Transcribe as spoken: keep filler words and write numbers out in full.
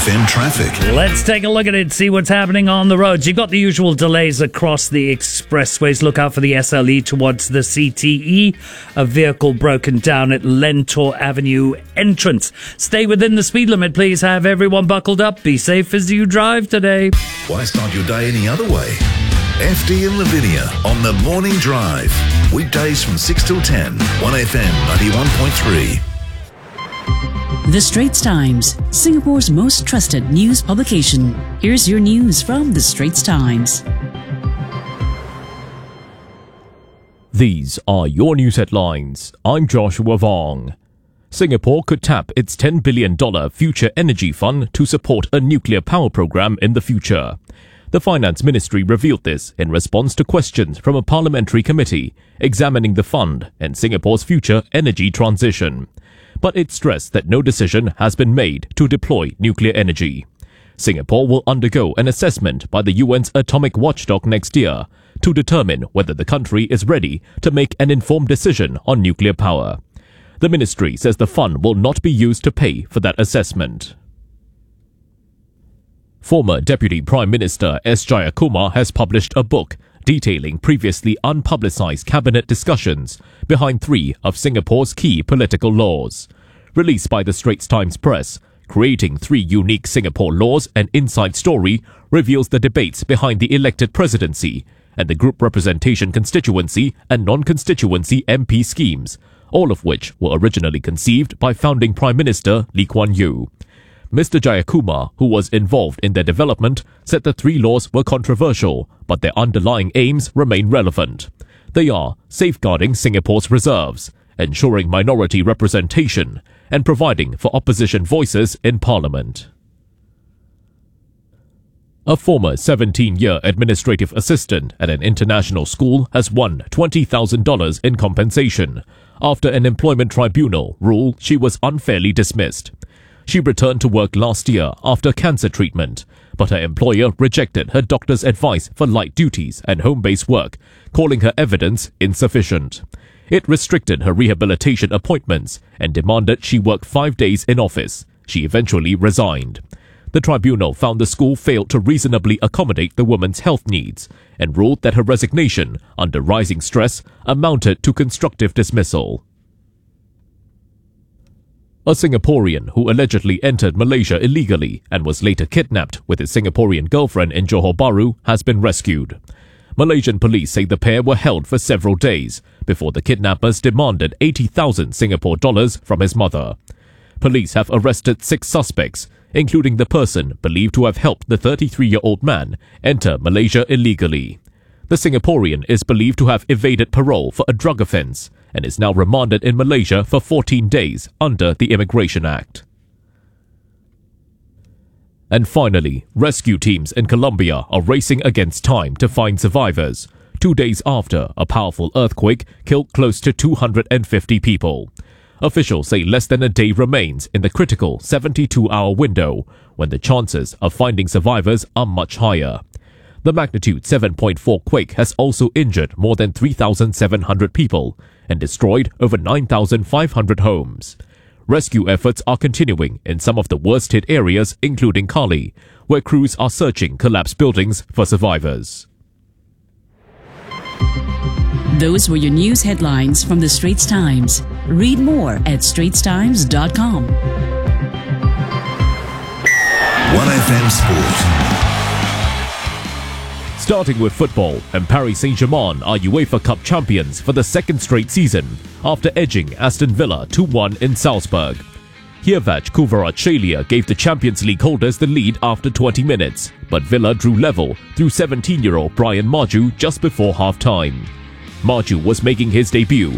F M traffic. Let's take a look at it, see what's happening on the roads. You've got the usual delays across the expressways. Look out for the S L E towards the C T E. A vehicle broken down at Lentor Avenue entrance. Stay within the speed limit, please. Have everyone buckled up. Be safe as you drive today. Why start your day any other way? F D and Lavinia on the Morning Drive. Weekdays from six till ten. one F M ninety-one point three. The Straits Times, Singapore's most trusted news publication. Here's your news from The Straits Times. These are your news headlines. I'm Joshua Vong. Singapore could tap its ten billion dollars Future Energy Fund to support a nuclear power program in the future. The Finance Ministry revealed this in response to questions from a parliamentary committee examining the fund and Singapore's future energy transition. But it stressed that no decision has been made to deploy nuclear energy. Singapore will undergo an assessment by the U N's atomic watchdog next year to determine whether the country is ready to make an informed decision on nuclear power. The ministry says the fund will not be used to pay for that assessment. Former Deputy Prime Minister S. Jayakumar has published a book detailing previously unpublicised cabinet discussions behind three of Singapore's key political laws. Released by the Straits Times Press, Creating Three Unique Singapore Laws, an Inside Story reveals the debates behind the elected presidency and the group representation constituency and non-constituency M P schemes, all of which were originally conceived by founding Prime Minister Lee Kuan Yew. Mister Jayakumar, who was involved in their development, said the three laws were controversial, but their underlying aims remain relevant. They are safeguarding Singapore's reserves, ensuring minority representation, and providing for opposition voices in Parliament. A former seventeen-year administrative assistant at an international school has won twenty thousand dollars in compensation after an employment tribunal ruled she was unfairly dismissed. She returned to work last year after cancer treatment, but her employer rejected her doctor's advice for light duties and home-based work, calling her evidence insufficient. It restricted her rehabilitation appointments and demanded she work five days in office. She eventually resigned. The tribunal found the school failed to reasonably accommodate the woman's health needs and ruled that her resignation, under rising stress, amounted to constructive dismissal. A Singaporean who allegedly entered Malaysia illegally and was later kidnapped with his Singaporean girlfriend in Johor Bahru has been rescued. Malaysian police say the pair were held for several days before the kidnappers demanded eighty thousand Singapore dollars from his mother. Police have arrested six suspects, including the person believed to have helped the thirty-three-year-old man enter Malaysia illegally. The Singaporean is believed to have evaded parole for a drug offence and is now remanded in Malaysia for fourteen days under the Immigration Act. And finally, rescue teams in Colombia are racing against time to find survivors, two days after a powerful earthquake killed close to two hundred fifty people. Officials say less than a day remains in the critical seventy-two hour window, when the chances of finding survivors are much higher. The magnitude seven point four quake has also injured more than three thousand seven hundred people and destroyed over nine thousand five hundred homes. Rescue efforts are continuing in some of the worst-hit areas, including Cali, where crews are searching collapsed buildings for survivors. Those were your news headlines from The Straits Times. Read more at straits times dot com. one F M Sport. Starting with football, and Paris Saint-Germain are UEFA Cup champions for the second straight season after edging Aston Villa two one in Salzburg. Hervé Kvaratskhelia gave the Champions League holders the lead after twenty minutes, but Villa drew level through seventeen-year-old Brian Maju just before half-time. Maju was making his debut